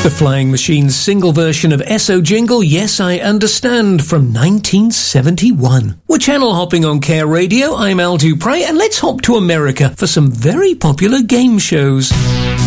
The Flying Machine's single version of Esso Jingle, Yes I Understand, from 1971. We're channel hopping on Care Radio. I'm Al Dupre, and let's hop to America for some very popular game shows.